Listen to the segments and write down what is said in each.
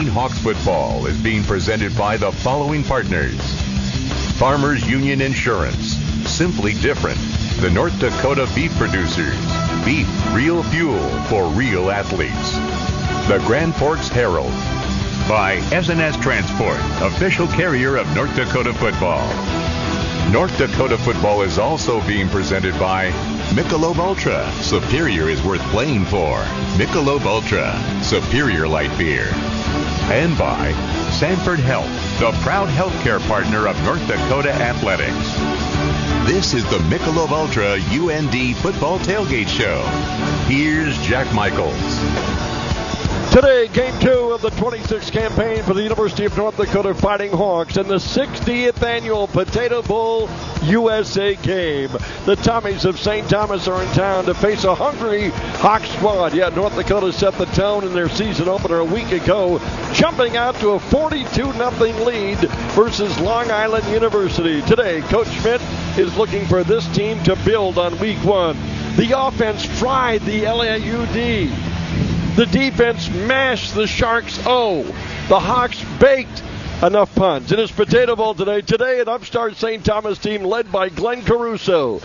Fighting Hawks football is being presented by the following partners. Farmers Union Insurance, simply different. The North Dakota Beef Producers, beef, real fuel for real athletes. The Grand Forks Herald. By S&S Transport, official carrier of North Dakota football. North Dakota football is also being presented by Michelob Ultra. Superior is worth playing for. Michelob Ultra, superior light beer. And by Sanford Health, the proud healthcare partner of North Dakota Athletics. This is the Michelob Ultra UND Football Tailgate Show. Here's Jack Michaels. Today, Game 2 of the 26th campaign for the University of North Dakota Fighting Hawks and the 60th annual Potato Bowl USA game. The Tommies of St. Thomas are in town to face a hungry Hawk squad. Yeah, North Dakota set the tone in their season opener a week ago, jumping out to a 42-0 lead versus Long Island University. Today, Coach Schmidt is looking for this team to build on week 1. The offense fried the LAUD. The defense mashed the Sharks. The Hawks baked enough puns. It is Potato Bowl today. Today, an upstart St. Thomas team led by Glenn Caruso.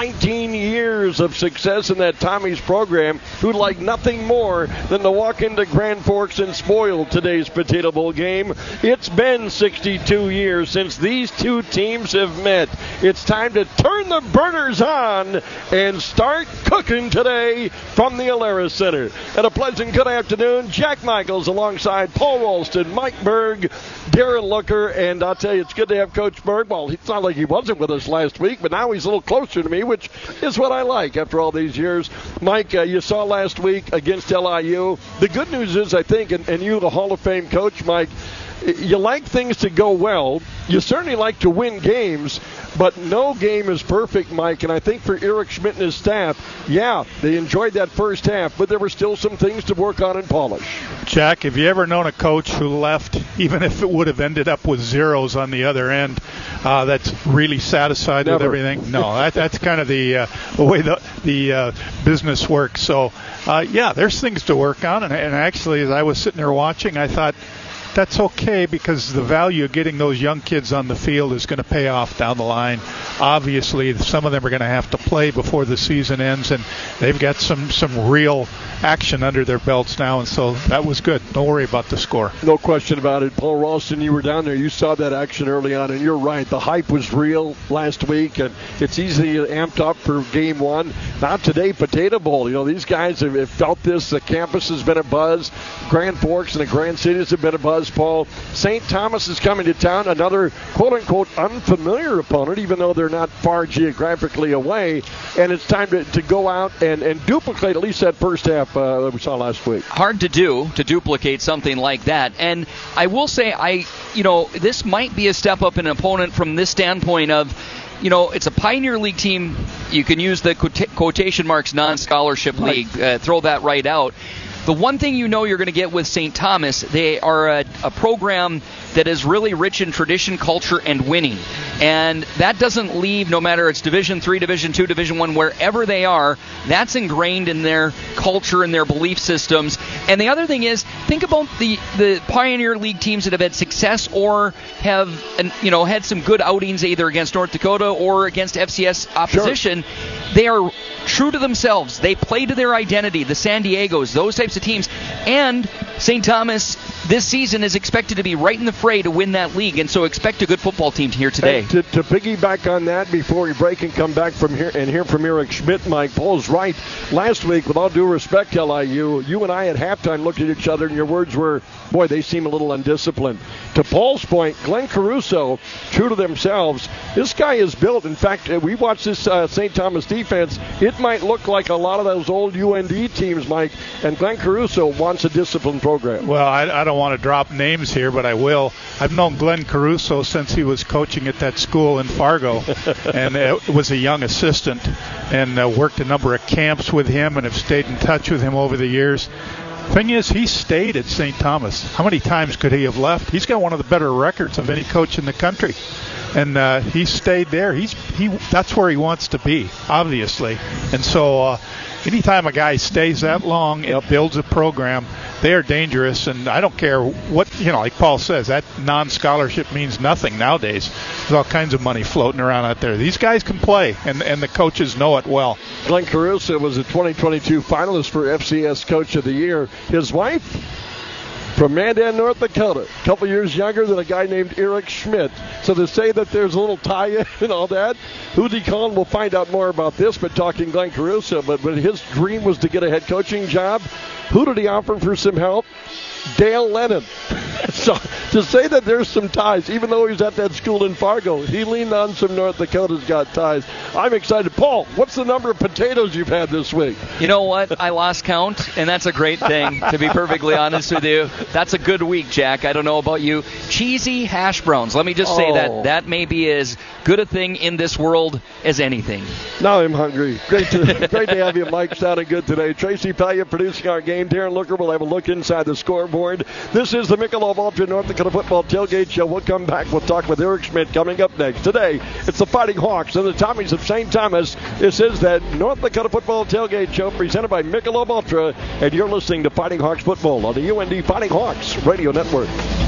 19 years of success in that Tommy's program, who'd like nothing more than to walk into Grand Forks and spoil today's Potato Bowl game. It's been 62 years since these two teams have met. It's time to turn the burners on and start cooking today from the Alara Center. And a pleasant good afternoon. Jack Michaels alongside Paul Ralston, Mike Berg, Darren Looker, and I'll tell you, it's good to have Coach Berg. Well, it's not like he wasn't with us last week, but now he's a little closer to me, which is what I like after all these years. Mike, you saw last week against LIU. The good news is, I think, and you, the Hall of Fame coach, Mike, you like things to go well. You certainly like to win games, but no game is perfect, Mike. And I think for Eric Schmidt and his staff, yeah, they enjoyed that first half, but there were still some things to work on and polish. Jack, have you ever known a coach who left, even if it would have ended up with zeros on the other end, that's really satisfied Never. with everything? No, that's kind of the way the business works. So, yeah, there's things to work on. And actually, as I was sitting there watching, I thought, that's okay, because the value of getting those young kids on the field is going to pay off down the line. Obviously, some of them are going to have to play before the season ends, and they've got some real action under their belts now, and so that was good. Don't worry about the score. No question about it. Paul Ralston, you were down there. You saw that action early on, and you're right. The hype was real last week, and it's easily amped up for Game 1. Now today, Potato Bowl. You know, these guys have felt this. The campus has been a buzz. Grand Forks and the Grand Cities have been a buzz, Paul. St. Thomas is coming to town, another quote-unquote unfamiliar opponent, even though they're not far geographically away, and it's time to go out and duplicate at least that first half that we saw last week. Hard to duplicate something like that. And I will say, this might be a step up in an opponent from this standpoint of, it's a Pioneer League team. You can use the quotation marks non-scholarship league. Throw that right out. The one thing you're going to get with St. Thomas, they are a program that is really rich in tradition, culture, and winning. And that doesn't leave, no matter it's Division III, Division II, Division I, wherever they are, that's ingrained in their culture and their belief systems. And the other thing is, think about the Pioneer League teams that have had success or have had some good outings either against North Dakota or against FCS opposition. Sure. They are true to themselves. They play to their identity, the San Diegos, those types of teams. And St. Thomas this season is expected to be right in the fray to win that league, and so expect a good football team here today. To piggyback on that before we break and come back from here and hear from Eric Schmidt, Mike, Paul's right. Last week, with all due respect, LIU, you and I at halftime looked at each other, and your words were, boy, they seem a little undisciplined. To Paul's point, Glenn Caruso, true to themselves, this guy is built. In fact, we watched this St. Thomas defense. It might look like a lot of those old UND teams, Mike, and Glenn Caruso wants a disciplined program. Well, I don't want to drop names here, but I will. I've known Glenn Caruso since he was coaching at that school in Fargo, and was a young assistant, and worked a number of camps with him and have stayed in touch with him over the years. Thing is, he stayed at St. Thomas. How many times could he have left? He's got one of the better records of any coach in the country. And he stayed there. That's where he wants to be, obviously. And so anytime a guy stays that long and builds a program, they are dangerous. And I don't care what, like Paul says, that non-scholarship means nothing nowadays. There's all kinds of money floating around out there. These guys can play, and the coaches know it well. Glenn Caruso was a 2022 finalist for FCS Coach of the Year. His wife, from Mandan, North Dakota, a couple years younger than a guy named Eric Schmidt. So to say that there's a little tie-in and all that, Hudi Khan will find out more about this, but talking Glenn Caruso, but his dream was to get a head coaching job. Who did he offer for some help? Dale Lennon. So to say that there's some ties, even though he's at that school in Fargo, he leaned on some North Dakota's got ties. I'm excited. Paul, what's the number of potatoes you've had this week? You know what? I lost count, and that's a great thing, to be perfectly honest with you. That's a good week, Jack. I don't know about you. Cheesy hash browns. Let me just say that may be as good a thing in this world as anything. Now I'm hungry. Great to have you, Mike. Sounding good today. Tracy Paglia producing our game. Darren Looker will have a look inside the scoreboard. This is the Michelob Ultra North Dakota Football Tailgate Show. We'll come back. We'll talk with Eric Schmidt coming up next. Today, it's the Fighting Hawks and the Tommies of St. Thomas. This is that North Dakota Football Tailgate Show presented by Michelob Ultra, and you're listening to Fighting Hawks Football on the UND Fighting Hawks Radio Network.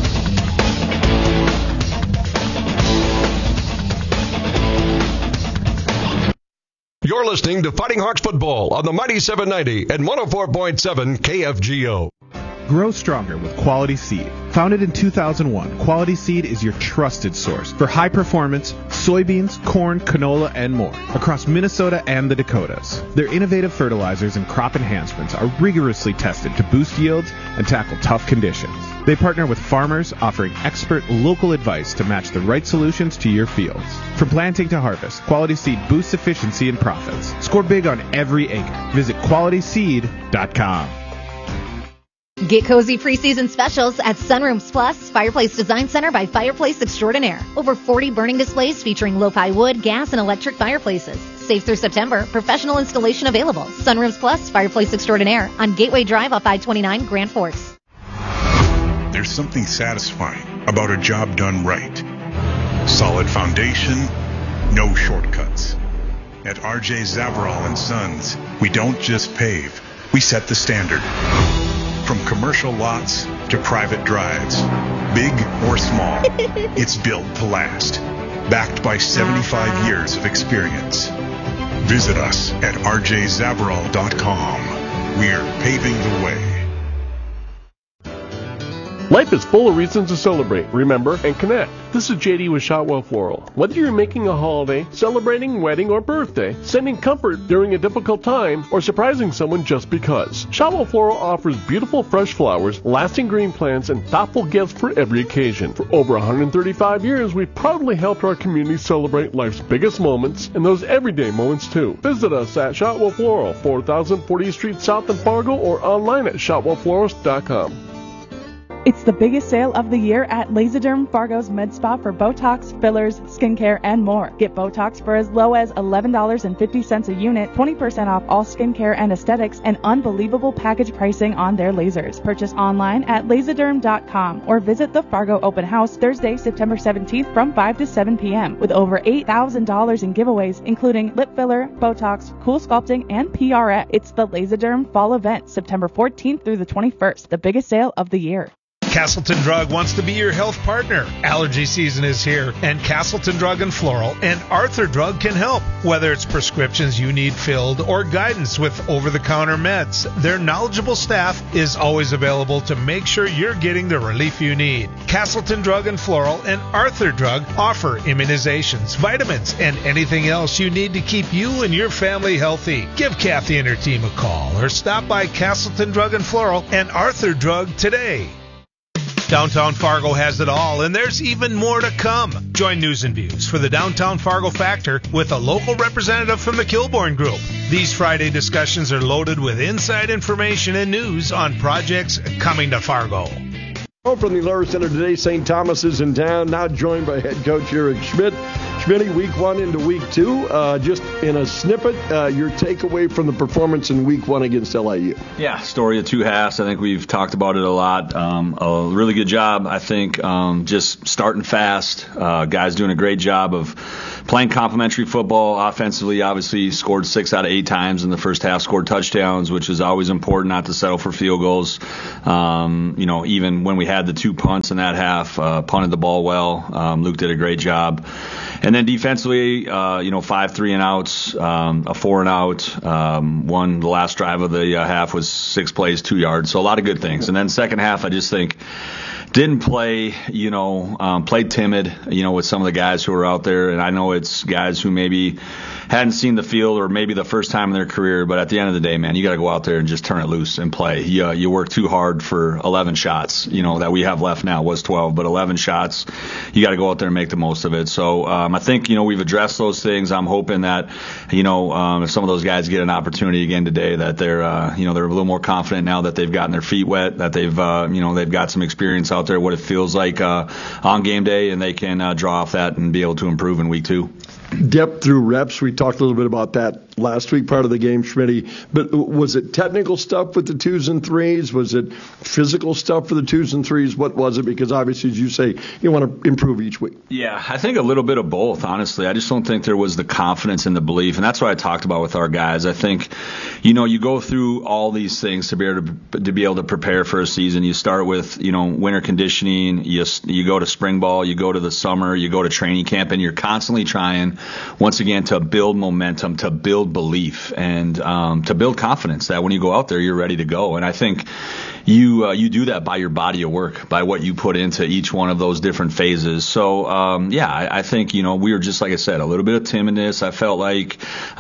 You're listening to Fighting Hawks Football on the Mighty 790 and 104.7 KFGO. Grow stronger with Quality Seed. Founded in 2001, Quality Seed is your trusted source for high performance soybeans, corn, canola, and more across Minnesota and the Dakotas. Their innovative fertilizers and crop enhancements are rigorously tested to boost yields and tackle tough conditions. They partner with farmers, offering expert local advice to match the right solutions to your fields. From planting to harvest, Quality Seed boosts efficiency and profits. Score big on every acre. Visit qualityseed.com. Get cozy preseason specials at Sunrooms Plus Fireplace Design Center by Fireplace Extraordinaire. Over 40 burning displays featuring lo-fi wood, gas, and electric fireplaces. Safe through September. Professional installation available. Sunrooms Plus Fireplace Extraordinaire on Gateway Drive off I-29 Grand Forks. There's something satisfying about a job done right. Solid foundation, no shortcuts. At RJ Zavarol & Sons, we don't just pave, we set the standard. From commercial lots to private drives, big or small, it's built to last. Backed by 75 years of experience. Visit us at rjzavarol.com. We're paving the way. Life is full of reasons to celebrate, remember, and connect. This is JD with Shotwell Floral. Whether you're making a holiday, celebrating, wedding, or birthday, sending comfort during a difficult time, or surprising someone just because, Shotwell Floral offers beautiful fresh flowers, lasting green plants, and thoughtful gifts for every occasion. For over 135 years, we've proudly helped our community celebrate life's biggest moments and those everyday moments too. Visit us at Shotwell Floral, 4000 40th Street South in Fargo, or online at shotwellflorist.com. It's the biggest sale of the year at Laserderm Fargo's Med Spa for Botox, fillers, skincare, and more. Get Botox for as low as $11.50 a unit, 20% off all skincare and aesthetics, and unbelievable package pricing on their lasers. Purchase online at laserderm.com or visit the Fargo Open House Thursday, September 17th from 5 to 7 p.m. with over $8,000 in giveaways, including lip filler, Botox, Cool Sculpting, and PRX. It's the Laserderm Fall Event, September 14th through the 21st, the biggest sale of the year. Castleton Drug wants to be your health partner. Allergy season is here, and Castleton Drug and Floral and Arthur Drug can help. Whether it's prescriptions you need filled or guidance with over-the-counter meds, their knowledgeable staff is always available to make sure you're getting the relief you need. Castleton Drug and Floral and Arthur Drug offer immunizations, vitamins, and anything else you need to keep you and your family healthy. Give Kathy and her team a call or stop by Castleton Drug and Floral and Arthur Drug today. Downtown Fargo has it all, and there's even more to come. Join News and Views for the Downtown Fargo Factor with a local representative from the Kilbourne Group. These Friday discussions are loaded with inside information and news on projects coming to Fargo. From the Lawrence Center today, St. Thomas is in town, now joined by head coach Eric Schmidt. Schmitty, week 1 into week 2, just in a snippet, your takeaway from the performance in week 1 against LIU. Yeah, story of two halves. I think we've talked about it a lot. A really good job, I think, just starting fast. Guys doing a great job of playing complementary football. Offensively, obviously, scored 6 out of 8 times in the first half, scored touchdowns, which is always important not to settle for field goals. Even when we had the 2 punts in that half, punted the ball well. Luke did a great job. And then defensively, 5 3-and-outs, a 4-and-out. The last drive of the half was 6 plays, 2 yards. So a lot of good things. And then second half, I just think didn't play, played timid, with some of the guys who are out there. And I know it's guys who maybe hadn't seen the field or maybe the first time in their career. But at the end of the day, man, you got to go out there and just turn it loose and play. You work too hard for 11 shots, that we have left now was 12, but 11 shots, you got to go out there and make the most of it. So I think, we've addressed those things. I'm hoping that, if some of those guys get an opportunity again today, that they're, they're a little more confident now that they've gotten their feet wet, that they've, they've got some experience out there, what it feels like on game day, and they can draw off that and be able to improve in week 2. Depth through reps. We talked a little bit about that last week, part of the game, Schmitty. But was it technical stuff with the 2s and 3s? Was it physical stuff for the 2s and 3s? What was it? Because obviously, as you say, you want to improve each week. Yeah, I think a little bit of both, honestly. I just don't think there was the confidence and the belief. And that's what I talked about with our guys. I think, you go through all these things to be able to prepare for a season. You start with, winter conditioning. You go to spring ball. You go to the summer. You go to training camp. And you're constantly trying, once again, to build momentum, to build belief, and to build confidence that when you go out there, you're ready to go. And I think you do that by your body of work, by what you put into each one of those different phases. So, I think, we were just, like I said, a little bit of timidness. I felt like,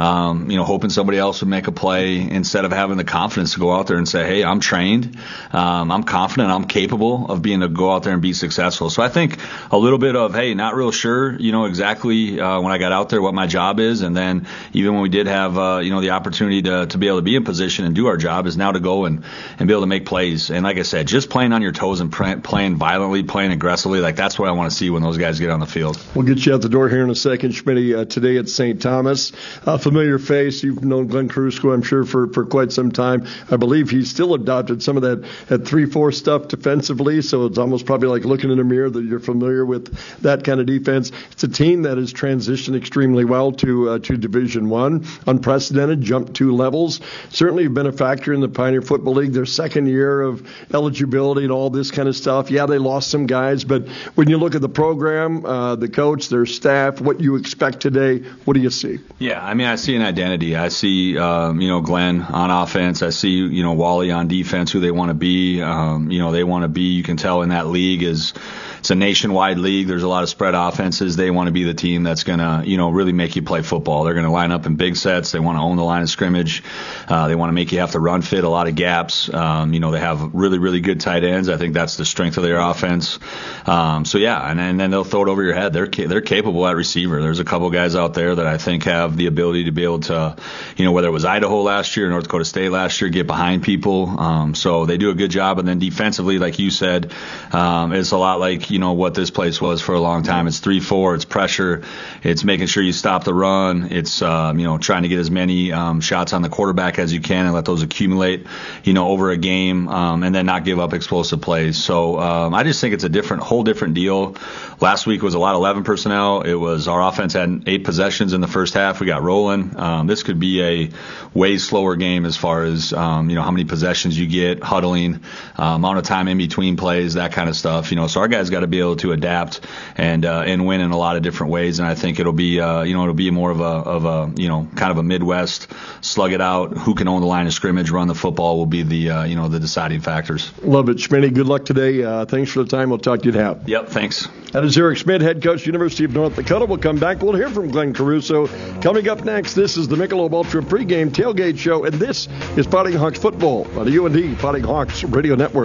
hoping somebody else would make a play instead of having the confidence to go out there and say, hey, I'm trained, I'm confident, I'm capable of being to go out there and be successful. So I think a little bit of, hey, not real sure, exactly when I got out there what my job is. And then even when we did have, the opportunity to be able to be in position and do our job is now to go and be able to make plays. And like I said, just playing on your toes and playing violently, playing aggressively, like that's what I want to see when those guys get on the field. We'll get you out the door here in a second, Schmitty. Today at St. Thomas, familiar face. You've known Glenn Caruso, I'm sure, for quite some time. I believe he's still adopted some of that 3-4 stuff defensively, so it's almost probably like looking in a mirror that you're familiar with that kind of defense. It's a team that has transitioned extremely well to Division I, unprecedented, jumped 2 levels. Certainly been a factor in the Pioneer Football League. Their second year of eligibility and all this kind of stuff. Yeah, they lost some guys, but when you look at the program, the coach, their staff, what you expect today, what do you see? Yeah, I see an identity. I see, Glenn on offense. I see, Wally on defense, who they want to be. They want to be, you can tell in that league it's a nationwide league. There's a lot of spread offenses. They want to be the team that's going to, really make you play football. They're going to line up in big sets. They want to own the line of scrimmage. They want to make you have to run fit a lot of gaps. They have really, really good tight ends. I think that's the strength of their offense. And then they'll throw it over your head. They're capable at receiver. There's a couple guys out there that I think have the ability to be able to, whether it was Idaho last year, North Dakota State last year, get behind people. So they do a good job. And then defensively, like you said, it's a lot like, what this place was for a long time. It's 3-4. It's pressure. It's making sure you stop the run. It's, trying to get as many shots on the quarterback as you can and let those accumulate, over a game, and then not give up explosive plays. So I just think it's a whole different deal. Last week was a lot of 11 personnel. It was our offense had 8 possessions in the first half. We got rolling. This could be a way slower game as far as, how many possessions you get, huddling, amount of time in between plays, that kind of stuff. So our guys got to be able to adapt and win in a lot of different ways. And I think it'll be it'll be more of a kind of a Midwest slug it out. Who can own the line of scrimmage, run the football will be the the deciding factors. Love it, Schmitty. Good luck today. Thanks for the time. We'll talk to you now. Yep, thanks. That is Eric Schmidt, head coach, University of North Dakota. We'll come back. We'll hear from Glenn Caruso. Coming up next, this is the Michelob Ultra pregame tailgate show, and this is Fighting Hawks football on the UND Fighting Hawks Radio Network.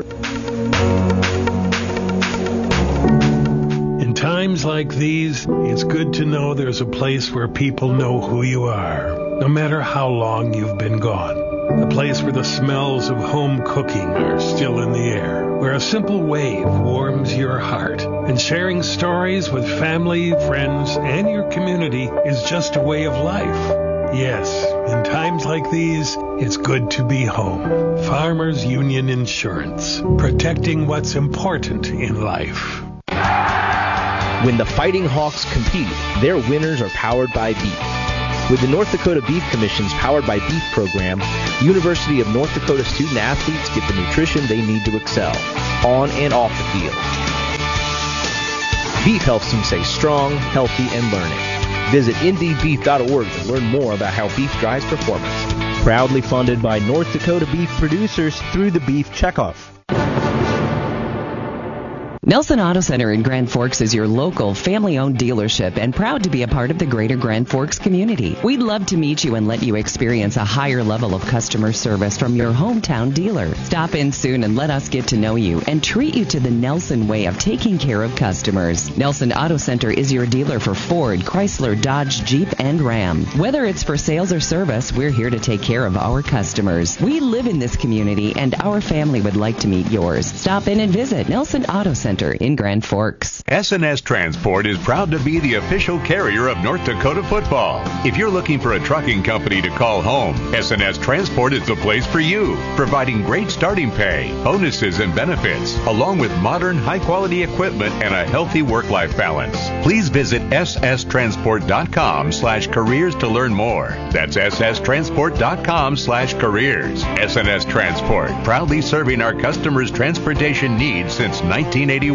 In times like these, it's good to know there's a place where people know who you are, no matter how long you've been gone. a place where the smells of home cooking are still in the air, where a simple wave warms your heart, and sharing stories with family, friends, and your community is just a way of life. Yes, in times like these, it's good to be home. Farmers Union Insurance, protecting what's important in life. When the Fighting Hawks compete, their winners are powered by beef. With the North Dakota Beef Commission's Powered by Beef program, University of North Dakota student athletes get the nutrition they need to excel, on and off the field. Beef helps them stay strong, healthy, and learning. Visit indbeef.org to learn more about how beef drives performance. Proudly funded by North Dakota beef producers through the Beef Checkoff. Nelson Auto Center in Grand Forks is your local, family-owned dealership and proud to be a part of the greater Grand Forks community. We'd love to meet you and let you experience a higher level of customer service from your hometown dealer. Stop in soon and let us get to know you and treat you to the Nelson way of taking care of customers. Nelson Auto Center is your dealer for Ford, Chrysler, Dodge, Jeep, and Ram. Whether it's for sales or service, we're here to take care of our customers. We live in this community and our family would like to meet yours. Stop in and visit Nelson Auto Center in Grand Forks. S&S Transport is proud to be the official carrier of North Dakota football. If you're looking for a trucking company to call home, S&S Transport is the place for you, providing great starting pay, bonuses, and benefits, along with modern, high-quality equipment and a healthy work-life balance. Please visit sstransport.com/careers to learn more. That's sstransport.com/careers. S&S Transport, proudly serving our customers' transportation needs since 1981.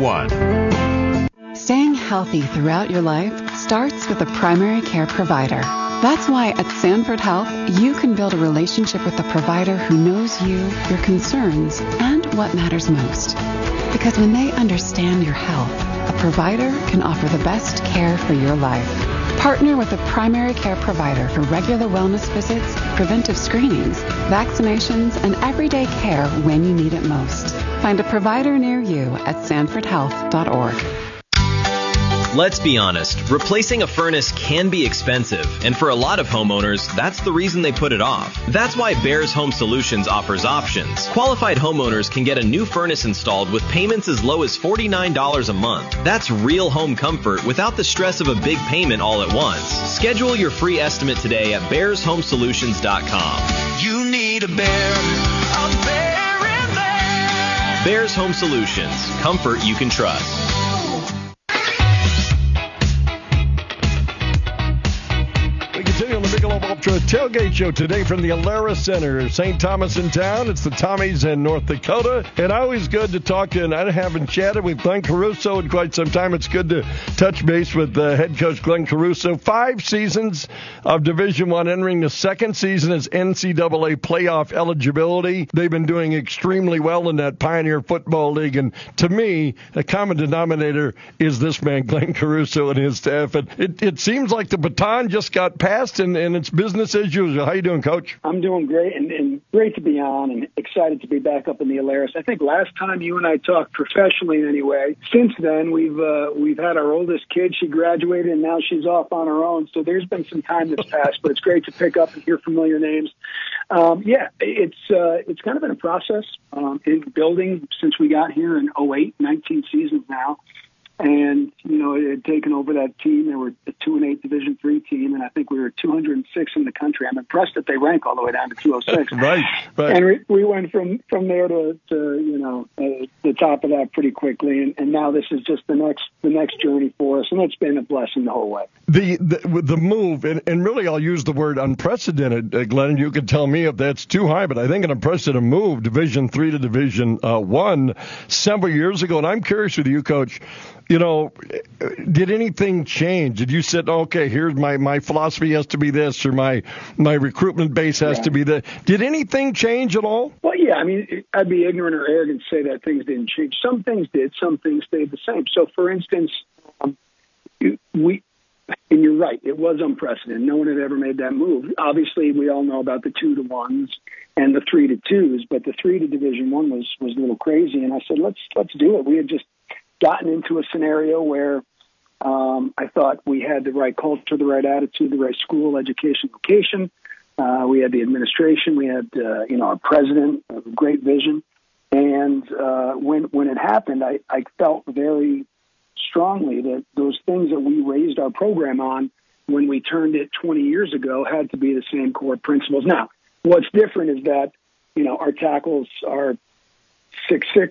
Staying healthy throughout your life starts with a primary care provider. That's why at Sanford Health, you can build a relationship with a provider who knows you, your concerns, and what matters most. Because when they understand your health, a provider can offer the best care for your life. Partner with a primary care provider for regular wellness visits, preventive screenings, vaccinations, and everyday care when you need it most. Find a provider near you at sanfordhealth.org. Let's be honest, replacing a furnace can be expensive, and for a lot of homeowners, that's the reason they put it off. That's why Bears Home Solutions offers options. Qualified homeowners can get a new furnace installed with payments as low as $49 a month. That's real home comfort without the stress of a big payment all at once. Schedule your free estimate today at bearshomesolutions.com. You need a bear in there. Bears Home Solutions. Comfort you can trust. Continue on the Michelob Ultra Tailgate Show today from the Alara Center, St. Thomas in town. It's the Tommies in North Dakota. And always good to talk to, and I haven't chatted with Glenn Caruso in quite some time. It's good to touch base with head coach Glenn Caruso. 5 seasons of Division I, entering the second season as NCAA playoff eligibility. They've been doing extremely well in that Pioneer Football League. And to me, the common denominator is this man, Glenn Caruso, and his staff. And it seems like the baton just got passed. And it's business as usual. How you doing, Coach? I'm doing great, and great to be on, and excited to be back up in the Alaris. I think last time you and I talked professionally, anyway. Since then, we've had our oldest kid. She graduated, and now she's off on her own. So there's been some time that's passed, but it's great to pick up and hear familiar names. It's kind of been a process in building since we got here in 2008, 19 seasons now. And, it had taken over that team. They were a 2-8 Division III team, and I think we were 206 in the country. I'm impressed that they rank all the way down to 206. Right. And we went from there to the top of that pretty quickly, and now this is just the next journey for us, and it's been a blessing the whole way. The move, and really I'll use the word unprecedented, Glenn. You can tell me if that's too high, but I think an unprecedented move, Division III to Division I, several years ago. And I'm curious with you, Coach. Did anything change? Did you say, okay, here's my philosophy has to be this, or my recruitment base has to be that? Did anything change at all? Well, yeah. I mean, I'd be ignorant or arrogant to say that things didn't change. Some things did. Some things stayed the same. So, for instance, and you're right, it was unprecedented. No one had ever made that move. Obviously, we all know about the 2-1s and the 3-2s, but the 3 to Division I was a little crazy. And I said, let's do it. We had just gotten into a scenario where I thought we had the right culture, the right attitude, the right school, education, location. We had the administration. We had, our president, a great vision. And when it happened, I felt very strongly that those things that we raised our program on when we turned it 20 years ago had to be the same core principles. Now, what's different is that, our tackles are 6'6",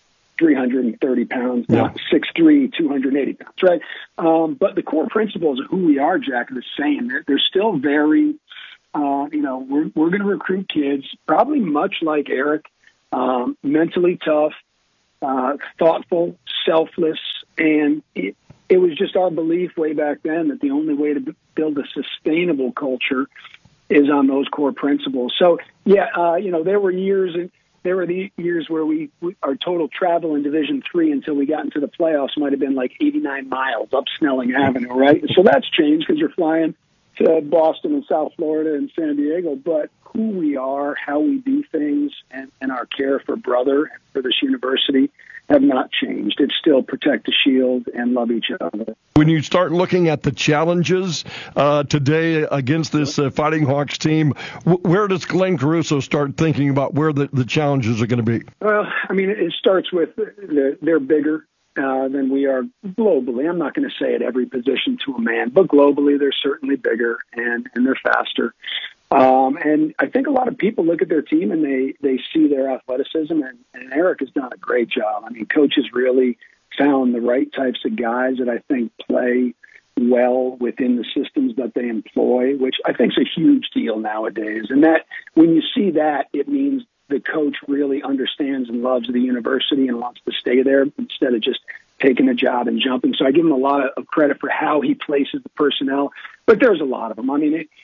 330 pounds, not 6'3", 280 pounds, right? But the core principles of who we are, Jack, are the same. They're still very, we're going to recruit kids, probably much like Eric, mentally tough, thoughtful, selfless, and it was just our belief way back then that the only way to build a sustainable culture is on those core principles. So, there were the years where our total travel in Division III until we got into the playoffs might have been like 89 miles up Snelling Avenue, right? So that's changed because you're flying to Boston and South Florida and San Diego. But who we are, how we do things, and our care for brother and for this university have not changed. It's still protect the shield and love each other. When you start looking at the challenges today against this Fighting Hawks team, where does Glenn Caruso start thinking about where the challenges are going to be? Well, it starts with they're bigger than we are globally. I'm not going to say at every position to a man, but globally they're certainly bigger and they're faster. And I think a lot of people look at their team and they see their athleticism, and Eric has done a great job. Coach has really found the right types of guys that I think play well within the systems that they employ, which I think is a huge deal nowadays. And that when you see that, it means the coach really understands and loves the university and wants to stay there instead of just taking a job and jumping. So I give him a lot of credit for how he places the personnel, but there's a lot of them.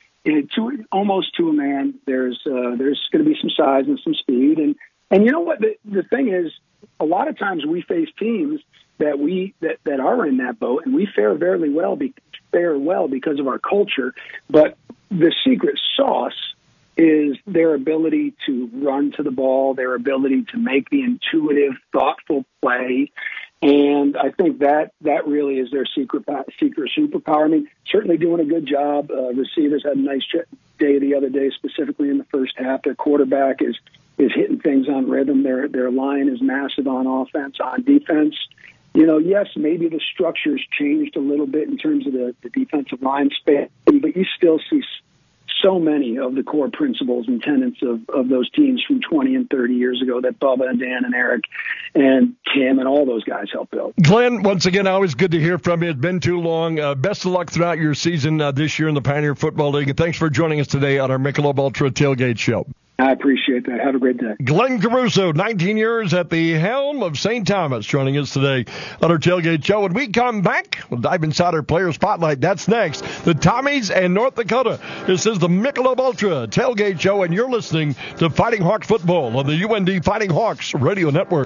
Almost to a man, there's going to be some size and some speed. And you know what? The thing is, a lot of times we face teams that are in that boat, and we fare well because of our culture. But the secret sauce is their ability to run to the ball, their ability to make the intuitive, thoughtful play. And I think that really is their secret superpower. Certainly doing a good job. Receivers had a nice day the other day, specifically in the first half. Their quarterback is hitting things on rhythm. Their line is massive on offense. On defense, yes, maybe the structure's changed a little bit in terms of the defensive line span, but you still see so many of the core principles and tenets of those teams from 20 and 30 years ago that Bubba and Dan and Eric and Kim and all those guys helped build. Glenn, once again, always good to hear from you. It's been too long. Best of luck throughout your season this year in the Pioneer Football League. And thanks for joining us today on our Michelob Ultra Tailgate Show. I appreciate that. Have a great day. Glenn Caruso, 19 years at the helm of St. Thomas, joining us today on our Tailgate Show. When we come back, we'll dive inside our player spotlight. That's next. The Tommies and North Dakota. This is the Michelob Ultra Tailgate Show, and you're listening to Fighting Hawks Football on the UND Fighting Hawks Radio Network.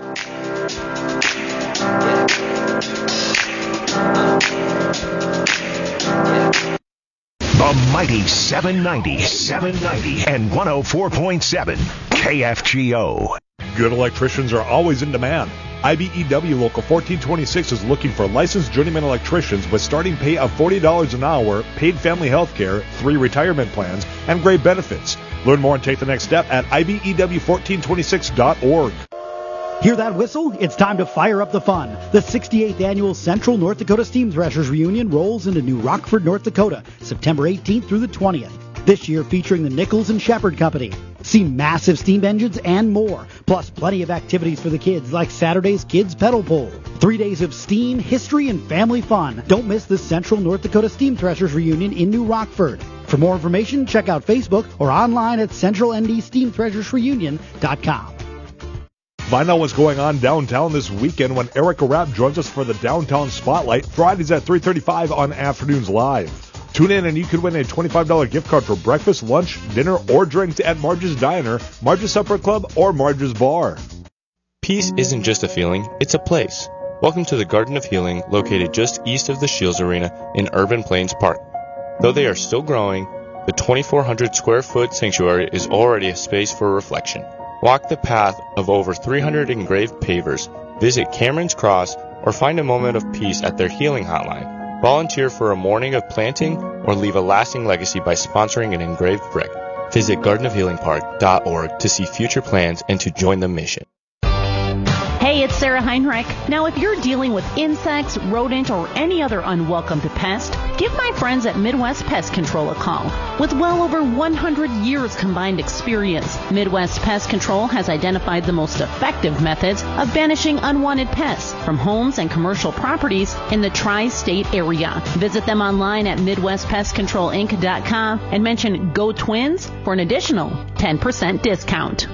The mighty 790 and 104.7 KFGO. Good electricians are always in demand. IBEW Local 1426 is looking for licensed journeyman electricians with starting pay of $40 an hour, paid family health care, 3 retirement plans, and great benefits. Learn more and take the next step at IBEW1426.org. Hear that whistle? It's time to fire up the fun. The 68th Annual Central North Dakota Steam Threshers Reunion rolls into New Rockford, North Dakota, September 18th through the 20th. This year featuring the Nichols and Shepherd Company. See massive steam engines and more, plus plenty of activities for the kids like Saturday's Kids Pedal Pole. 3 days of steam, history, and family fun. Don't miss the Central North Dakota Steam Threshers Reunion in New Rockford. For more information, check out Facebook or online at centralndsteamthreshersreunion.com. Find out what's going on downtown this weekend when Erica Rapp joins us for the Downtown Spotlight, Fridays at 3:35 on Afternoons Live. Tune in and you could win a $25 gift card for breakfast, lunch, dinner, or drinks at Marge's Diner, Marge's Supper Club, or Marge's Bar. Peace isn't just a feeling, it's a place. Welcome to the Garden of Healing, located just east of the Shields Arena in Urban Plains Park. Though they are still growing, the 2,400 square foot sanctuary is already a space for reflection. Walk the path of over 300 engraved pavers, visit Cameron's Cross, or find a moment of peace at their healing hotline. Volunteer for a morning of planting or leave a lasting legacy by sponsoring an engraved brick. Visit gardenofhealingpark.org to see future plans and to join the mission. Hey, it's Sarah Heinrich. Now, if you're dealing with insects, rodent, or any other unwelcome pest, give my friends at Midwest Pest Control a call. With well over 100 years combined experience, Midwest Pest Control has identified the most effective methods of banishing unwanted pests from homes and commercial properties in the tri-state area. Visit them online at MidwestPestControlInc.com and mention Go Twins for an additional 10% discount.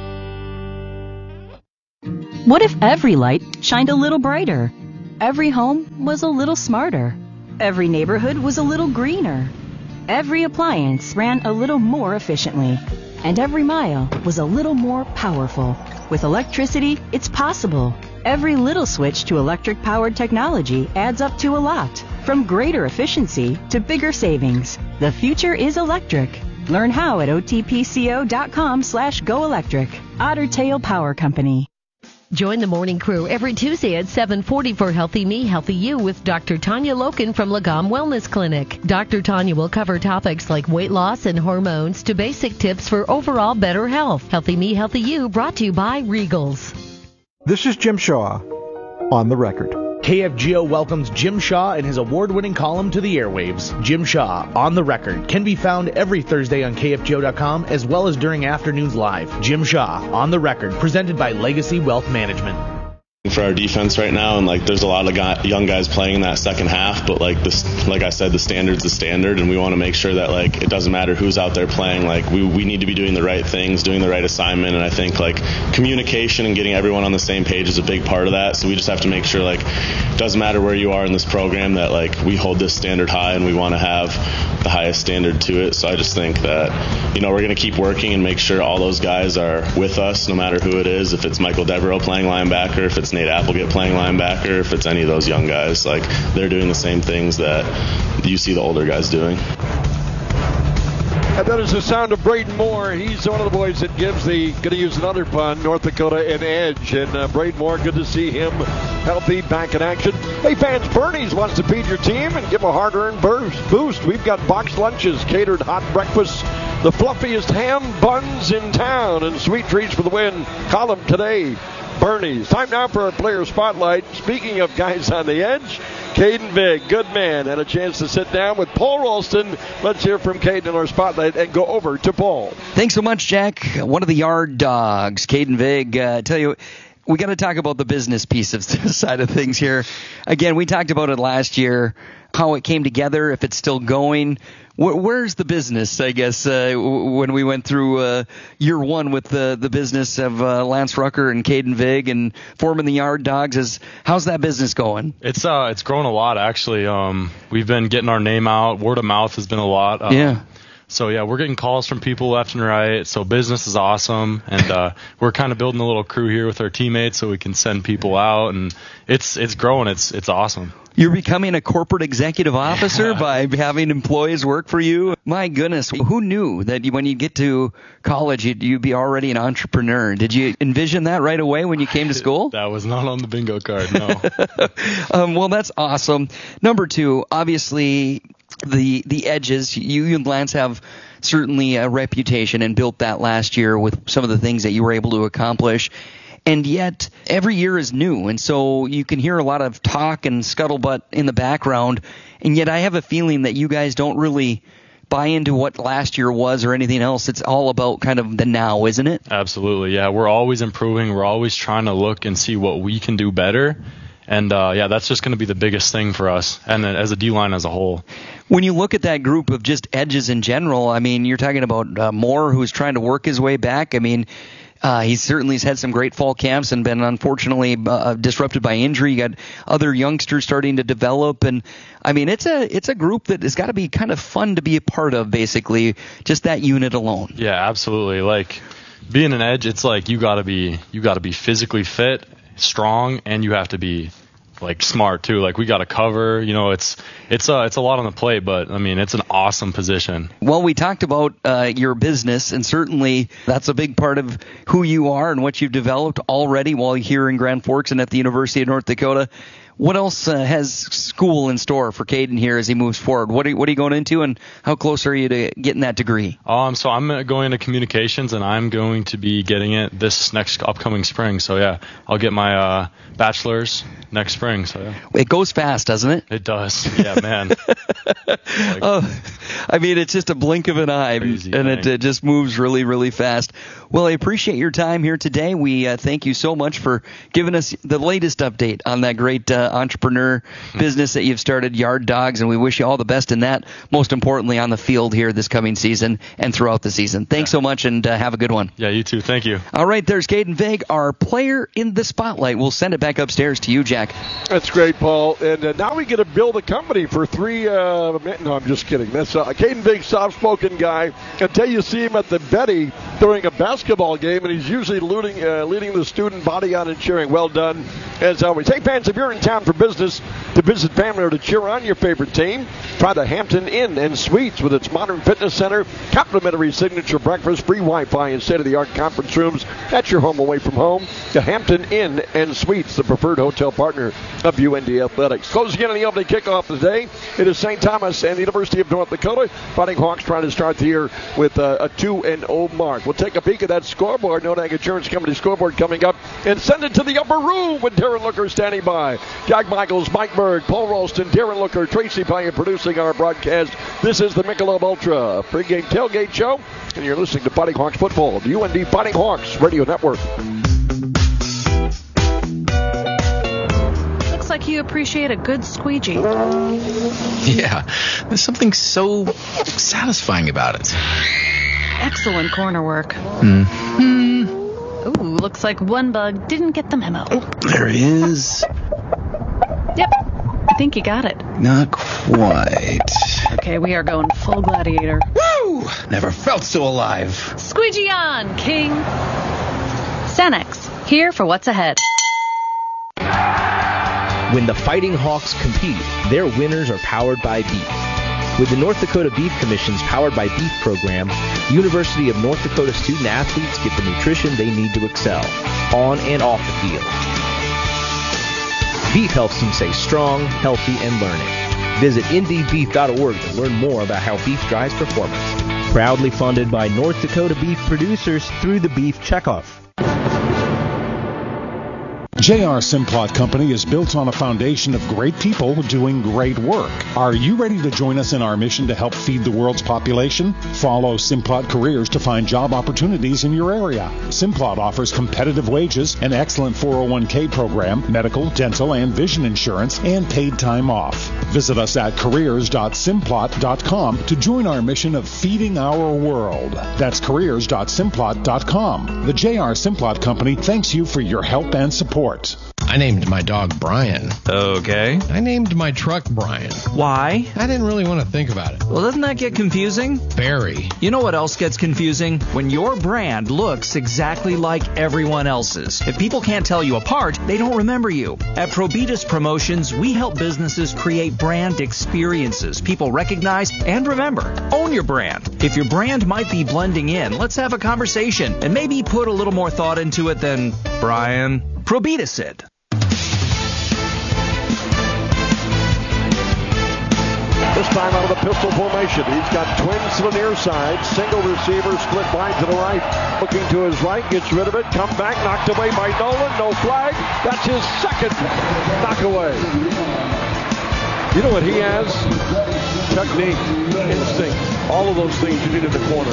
What if every light shined a little brighter? Every home was a little smarter. Every neighborhood was a little greener. Every appliance ran a little more efficiently. And every mile was a little more powerful. With electricity, it's possible. Every little switch to electric-powered technology adds up to a lot. From greater efficiency to bigger savings. The future is electric. Learn how at otpco.com/goelectric. Otter Tail Power Company. Join the morning crew every Tuesday at 7:40 for Healthy Me, Healthy You with Dr. Tanya Loken from Lagom Wellness Clinic. Dr. Tanya will cover topics like weight loss and hormones to basic tips for overall better health. Healthy Me, Healthy You brought to you by Regals. This is Jim Shaw on the record. KFGO welcomes Jim Shaw and his award-winning column to the airwaves. Jim Shaw, On the Record, can be found every Thursday on KFGO.com as well as during afternoons live. Jim Shaw, On the Record, presented by Legacy Wealth Management. For our defense right now, and there's a lot of young guys playing in that second half, but like I said, the standard's the standard, and we want to make sure that it doesn't matter who's out there playing. We need to be doing the right things, doing the right assignment, and I think communication and getting everyone on the same page is a big part of that. So we just have to make sure it doesn't matter where you are in this program, that we hold this standard high, and we want to have the highest standard to it. So I just think that we're going to keep working and make sure all those guys are with us, no matter who it is. If it's Michael Devereaux playing linebacker, if it's Nate Applegate playing linebacker, if it's any of those young guys, they're doing the same things that you see the older guys doing. And that is the sound of Braden Moore. He's one of the boys that gives going to use another pun, North Dakota an edge. And Braden Moore, good to see him healthy, back in action. Hey fans, Bernie's wants to feed your team and give a hard-earned boost. We've got boxed lunches, catered hot breakfasts, the fluffiest ham buns in town, and sweet treats for the win. Call them today. Bernie's. Time now for our player spotlight. Speaking of guys on the edge, Caden Vig, good man, had a chance to sit down with Paul Ralston. Let's hear from Caden in our spotlight and go over to Paul. Thanks so much, Jack. One of the yard dogs, Caden Vig. Tell you, we got to talk about the business piece of the side of things here. Again, we talked about it last year, how it came together, if it's still going. Where's the business, I guess, when we went through year one with the business of Lance Rucker and Caden Vig and forming the Yard Dogs? How's that business going? It's grown a lot, actually. We've been getting our name out. Word of mouth has been a lot. Yeah. So, yeah, we're getting calls from people left and right. So business is awesome. And we're kind of building a little crew here with our teammates so we can send people out. And it's growing. It's awesome. You're becoming a corporate executive officer by having employees work for you. My goodness, who knew that when you get to college, you'd be already an entrepreneur? Did you envision that right away when you came to school? That was not on the bingo card, no. Well, that's awesome. Number two, obviously, the edges. You and Lance have certainly a reputation and built that last year with some of the things that you were able to accomplish. And yet, every year is new, and so you can hear a lot of talk and scuttlebutt in the background, and yet I have a feeling that you guys don't really buy into what last year was or anything else. It's all about kind of the now, isn't it? Absolutely, yeah. We're always improving. We're always trying to look and see what we can do better, and that's just going to be the biggest thing for us, and as a D-line as a whole. When you look at that group of just edges in general, I mean, you're talking about Moore, who's trying to work his way back. I mean, he certainly has had some great fall camps and been unfortunately disrupted by injury. You got other youngsters starting to develop, and I mean it's a group that has got to be kind of fun to be a part of. Basically, just that unit alone. Yeah, absolutely. Like being an edge, it's like you got to be physically fit, strong, and you have to be smart too. We got to cover. It's a lot on the plate, but I mean it's an awesome position. Well, we talked about your business, and certainly that's a big part of who you are and what you've developed already while here in Grand Forks and at the University of North Dakota. what else has school in store for Caden here as he moves forward? What are you going into, and how close are you to getting that degree? So I'm going into communications, and I'm going to be getting it this next upcoming spring. So yeah, I'll get my bachelor's next spring. So yeah. It goes fast, doesn't it? It does. Yeah, man. It's just a blink of an eye, and it just moves really, really fast. Well, I appreciate your time here today. We thank you so much for giving us the latest update on that great entrepreneur business that you've started, Yard Dogs, and we wish you all the best in that, most importantly on the field here this coming season and throughout the season. Thanks so much, and have a good one. Yeah, you too. Thank you. All right, there's Caden Vague, our player in the spotlight. We'll send it back upstairs to you, Jack. That's great, Paul. And now we get to build a company for no, I'm just kidding. That's Caden Vague, soft-spoken guy. Until you see him at the Betty during a basketball game, and he's usually leading the student body on and cheering. Well done, as always. Hey, fans, if you're in town for business, to visit family, or to cheer on your favorite team, try the Hampton Inn and Suites with its modern fitness center, complimentary signature breakfast, free Wi-Fi, and state-of-the-art conference rooms at your home away from home. The Hampton Inn and Suites, the preferred hotel partner of UND Athletics. Closing in on the opening kickoff today, it is St. Thomas and the University of North Dakota. Fighting Hawks trying to start the year with a 2-0 mark. We'll take a peek at that scoreboard, Nodag Insurance Company scoreboard coming up, and send it to the upper room with Darren Looker standing by. Jack Michaels, Mike Berg, Paul Ralston, Darren Looker, Tracy Payne producing our broadcast. This is the Michelob Ultra pregame tailgate show, and you're listening to Fighting Hawks football, the UND Fighting Hawks Radio Network. Looks like you appreciate a good squeegee. Yeah, there's something so satisfying about it. Excellent corner work. Ooh, looks like one bug didn't get the memo. There he is. Yep, I think you got it. Not quite. Okay, we are going full gladiator. Woo! Never felt so alive. Squeegee on, King. Cenex, here for what's ahead. When the Fighting Hawks compete, their winners are powered by beef. With the North Dakota Beef Commission's Powered by Beef program, University of North Dakota student athletes get the nutrition they need to excel, on and off the field. Beef helps them stay strong, healthy, and learning. Visit IndeedBeef.org to learn more about how beef drives performance. Proudly funded by North Dakota beef producers through the Beef Checkoff. J.R. Simplot Company is built on a foundation of great people doing great work. Are you ready to join us in our mission to help feed the world's population? Follow Simplot Careers to find job opportunities in your area. Simplot offers competitive wages, an excellent 401k program, medical, dental, and vision insurance, and paid time off. Visit us at careers.simplot.com to join our mission of feeding our world. That's careers.simplot.com. The J.R. Simplot Company thanks you for your help and support. I named my dog Brian. Okay. I named my truck Brian. Why? I didn't really want to think about it. Well, doesn't that get confusing? Very. You know what else gets confusing? When your brand looks exactly like everyone else's. If people can't tell you apart, they don't remember you. At Probitas Promotions, we help businesses create brand experiences people recognize and remember. Own your brand. If your brand might be blending in, let's have a conversation and maybe put a little more thought into it than Brian. Probitas it. This time out of the pistol formation. He's got twins to the near side. Single receiver, split wide to the right. Looking to his right, gets rid of it. Come back, knocked away by Nolan. No flag. That's his second knock away. You know what he has? Technique, instinct, all of those things you need in the corner.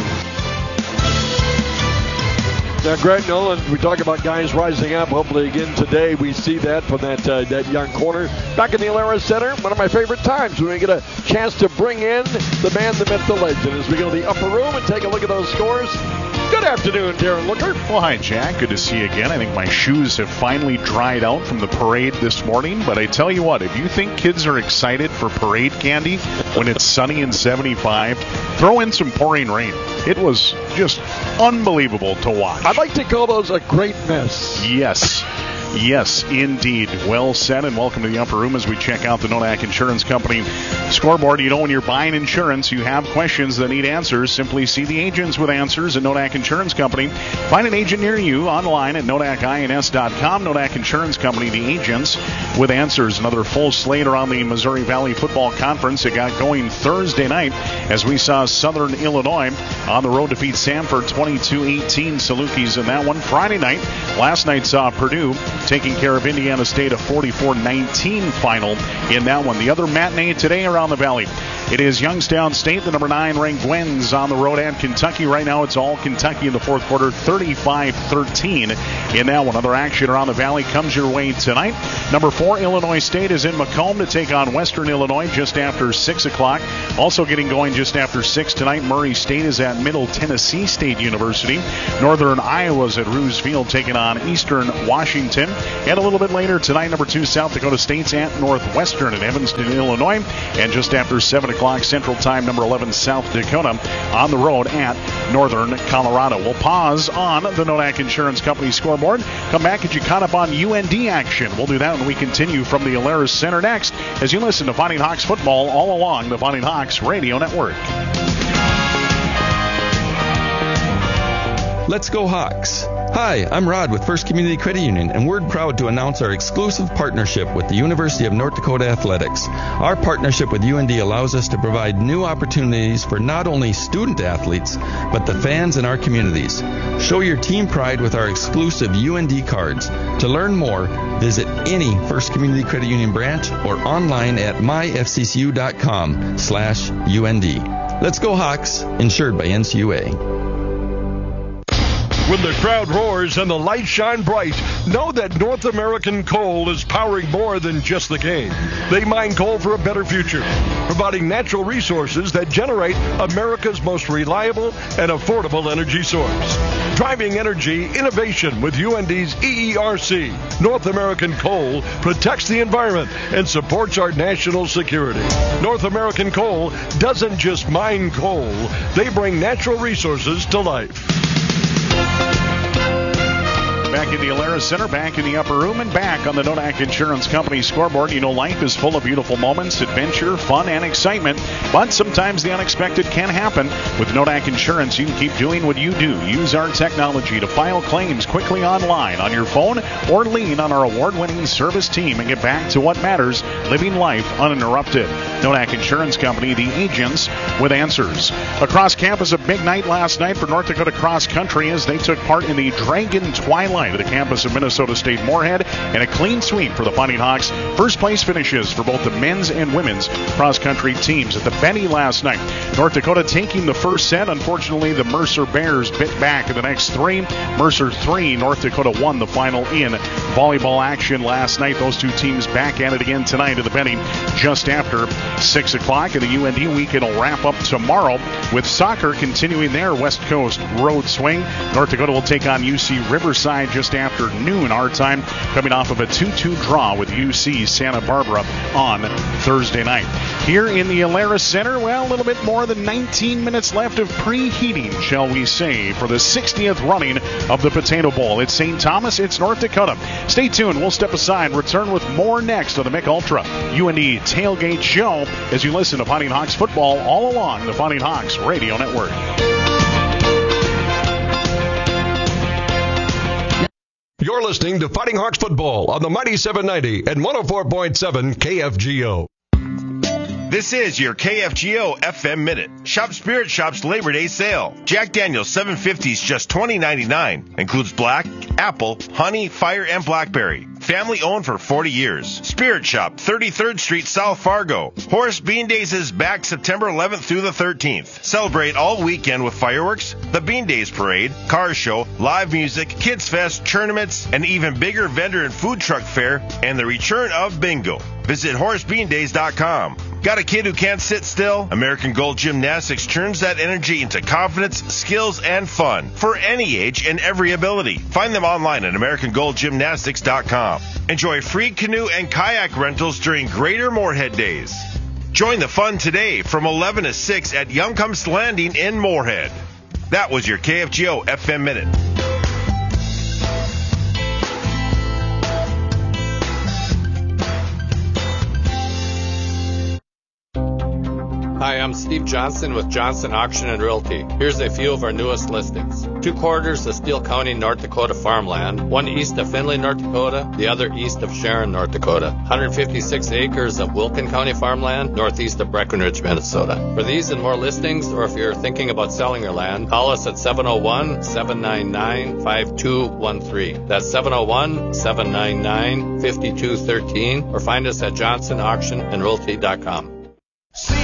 Now, Greg Nolan, we talk about guys rising up. Hopefully, again today, we see that from that young corner. Back in the Alara Center, one of my favorite times when we get a chance to bring in the man, the myth, the legend. As we go to the upper room and take a look at those scores. Good afternoon, Darren Looker. Well, hi, Jack. Good to see you again. I think my shoes have finally dried out from the parade this morning. But I tell you what, if you think kids are excited for parade candy when it's sunny and 75, throw in some pouring rain. It was just unbelievable to watch. I'd like to call those a great mess. Yes. Yes, indeed. Well said, and welcome to the Upper Room as we check out the Nodak Insurance Company scoreboard. You know, when you're buying insurance, you have questions that need answers. Simply see the agents with answers at Nodak Insurance Company. Find an agent near you online at nodakins.com. Nodak Insurance Company, the agents with answers. Another full slate around the Missouri Valley Football Conference. It got going Thursday night as we saw Southern Illinois on the road defeat Sanford 22-18. Salukis in that one. Friday night, last night saw Purdue taking care of Indiana State, a 44-19 final in that one. The other matinee today around the Valley, it is Youngstown State, the number 9 ranked Gwens on the road at Kentucky. Right now it's all Kentucky in the fourth quarter, 35-13 in that one. Other action around the Valley comes your way tonight. Number 4 Illinois State is in Macomb to take on Western Illinois just after 6 o'clock. Also getting going just after 6 tonight, Murray State is at Middle Tennessee State University. Northern Iowa's at Roos Field taking on Eastern Washington. And a little bit later tonight, number 2 South Dakota State's at Northwestern in Evanston, Illinois. And just after 7 o'clock Central Time, number 11 South Dakota on the road at Northern Colorado. We'll pause on the Nodak Insurance Company scoreboard. Come back and you caught up on UND action. We'll do that when we continue from the Alerus Center next as you listen to Fighting Hawks football all along the Fighting Hawks Radio Network. Let's go Hawks. Hi, I'm Rod with First Community Credit Union, and we're proud to announce our exclusive partnership with the University of North Dakota Athletics. Our partnership with UND allows us to provide new opportunities for not only student athletes, but the fans in our communities. Show your team pride with our exclusive UND cards. To learn more, visit any First Community Credit Union branch or online at myfccu.com/UND. Let's go Hawks, insured by NCUA. When the crowd roars and the lights shine bright, know that North American Coal is powering more than just the game. They mine coal for a better future, providing natural resources that generate America's most reliable and affordable energy source. Driving energy innovation with UND's EERC. North American Coal protects the environment and supports our national security. North American Coal doesn't just mine coal, they bring natural resources to life. Back in the Alerus Center, back in the Upper Room, and back on the Nodak Insurance Company scoreboard. You know, life is full of beautiful moments, adventure, fun, and excitement, but sometimes the unexpected can happen. With Nodak Insurance, you can keep doing what you do. Use our technology to file claims quickly online on your phone or lean on our award-winning service team and get back to what matters, living life uninterrupted. Nodak Insurance Company, the agents with answers. Across campus, a big night last night for North Dakota cross country as they took part in the Dragon Twilight at the campus of Minnesota State Moorhead, and a clean sweep for the Fighting Hawks. First place finishes for both the men's and women's cross country teams at the Benny last night. North Dakota taking the first set. Unfortunately, the Mercer Bears bit back in the next 3. Mercer 3, North Dakota 1 the final in volleyball action last night. Those two teams back at it again tonight at the Benny just after 6 o'clock. And the UND weekend will wrap up tomorrow with soccer continuing their West Coast road swing. North Dakota will take on UC Riverside just after noon our time, coming off of a 2-2 draw with UC Santa Barbara on Thursday night. Here in the Alerus Center, well, a little bit more than 19 minutes left of preheating, shall we say, for the 60th running of the Potato Bowl. It's St. Thomas, it's North Dakota. Stay tuned, we'll step aside, return with more next on the Mick Ultra UND Tailgate Show as you listen to Fighting Hawks football all along the Fighting Hawks Radio Network. You're listening to Fighting Hawks football on the Mighty 790 and 104.7 KFGO. This is your KFGO FM Minute. Shop Spirit Shop's Labor Day sale. Jack Daniel's 750s just $20.99. Includes black, apple, honey, fire, and blackberry. Family owned for 40 years. Spirit Shop, 33rd Street, South Fargo. Horace Bean Days is back September 11th through the 13th. Celebrate all weekend with fireworks, the Bean Days Parade, car show, live music, kids fest, tournaments, an even bigger vendor and food truck fair, and the return of bingo. Visit HoraceBeanDays.com. Got a kid who can't sit still? American Gold Gymnastics turns that energy into confidence, skills, and fun for any age and every ability. Find them online at AmericanGoldGymnastics.com. Enjoy free canoe and kayak rentals during Greater Moorhead Days. Join the fun today from 11 to 6 at Youngcomb's Landing in Moorhead. That was your KFGO FM Minute. Hi, I'm Steve Johnson with Johnson Auction and Realty. Here's a few of our newest listings. 2 quarters of Steele County, North Dakota farmland, one east of Findlay, North Dakota, the other east of Sharon, North Dakota. 156 acres of Wilkin County farmland, northeast of Breckenridge, Minnesota. For these and more listings, or if you're thinking about selling your land, call us at 701-799-5213. That's 701-799-5213, or find us at johnsonauctionandrealty.com.